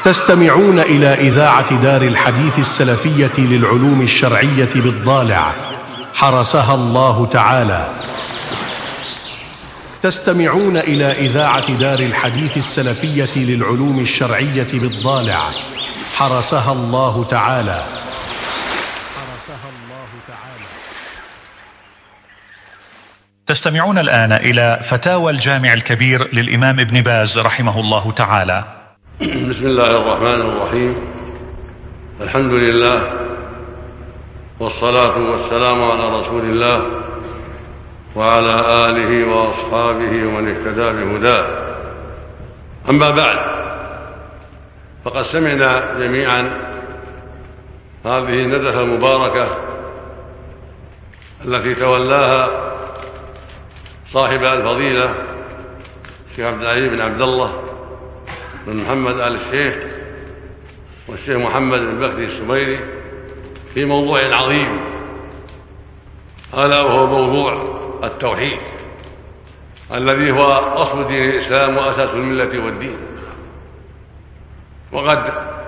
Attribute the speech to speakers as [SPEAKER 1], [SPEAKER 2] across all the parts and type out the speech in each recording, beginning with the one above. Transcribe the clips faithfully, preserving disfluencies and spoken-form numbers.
[SPEAKER 1] تستمعون إلى إذاعة دار الحديث السلفية للعلوم الشرعية بالضالع حرسها الله تعالى. تستمعون إلى إذاعة دار الحديث السلفية للعلوم الشرعية بالضالع حرسها الله تعالى. حرسها الله تعالى.
[SPEAKER 2] تستمعون الآن إلى فتاوى الجامع الكبير للإمام ابن باز رحمه الله تعالى.
[SPEAKER 3] بسم الله الرحمن الرحيم. الحمد لله والصلاة والسلام على رسول الله وعلى آله وأصحابه ومن اهتدى بهداه. أما بعد، فقد سمعنا جميعا هذه الندوة المباركة التي تولاها صاحب الفضيلة الشيخ عبد العزيز بن عبد الله بن محمد آل الشيخ والشيخ محمد بن بكر السميري في موضوع عظيم، ألا وهو موضوع التوحيد الذي هو أصل دين الإسلام وأساس الملة والدين. وقد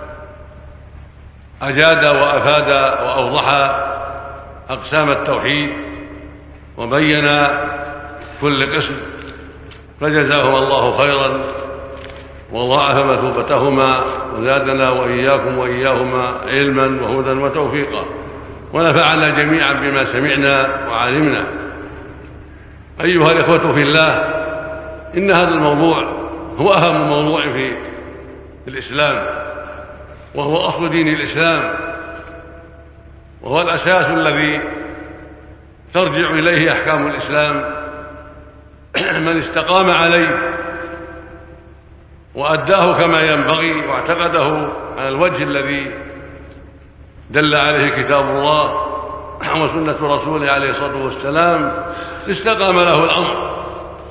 [SPEAKER 3] أجاد وأفاد وأوضح أقسام التوحيد وبين كل قسم، فجزاهما الله خيرا وضاعف مثوبتهما وزادنا وإياكم وإياهما علما وهدى وتوفيقا، ونفعنا جميعا بما سمعنا وعلمنا. أيها الإخوة في الله، إن هذا الموضوع هو أهم موضوع في الإسلام، وهو أصل دين الإسلام، وهو الأساس الذي ترجع إليه أحكام الإسلام. من استقام عليه وأداه كما ينبغي واعتقده على الوجه الذي دل عليه كتاب الله وسنة رسوله عليه الصلاة والسلام استقام له الأمر.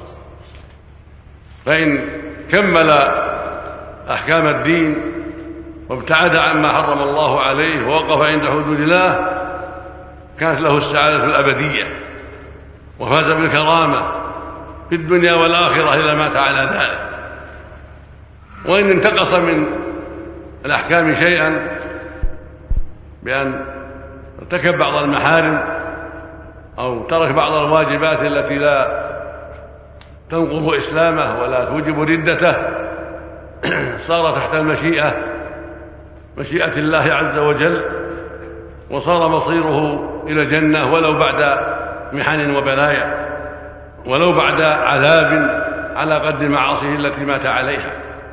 [SPEAKER 3] فإن كمل أحكام الدين وابتعد عما حرم الله عليه ووقف عند حدود الله كانت له السعادة الأبدية وفاز بالكرامة في الدنيا والآخرة إذا مات على ذلك. وإن انتقص من الأحكام شيئا بأن ارتكب بعض المحارم أو ترك بعض الواجبات التي لا تنقض إسلامه ولا توجب ردته، صار تحت المشيئة مشيئة الله عز وجل، وصار مصيره إلى الجنة ولو بعد محن وبلايا، ولو بعد عذاب على قدر معاصيه التي مات عليها.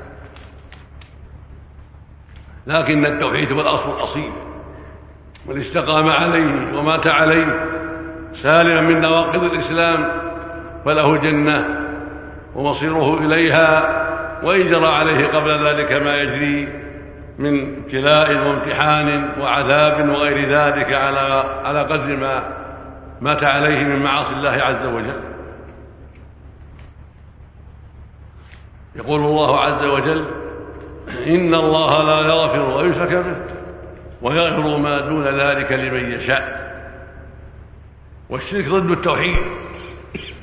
[SPEAKER 3] لكن التوحيد هو الأصل الأصيل، من استقام عليه ومات عليه سالما من نواقض الإسلام فله جنة ومصيره إليها، وإن جرى عليه قبل ذلك ما يجري من ابتلاء وامتحان وعذاب وغير ذلك على على قدر ما مات عليه من معاصي الله عز وجل. يقول الله عز وجل: إن الله لا يغفر أن يشرك به ويغفر ما دون ذلك لمن يشاء. والشرك ضد التوحيد،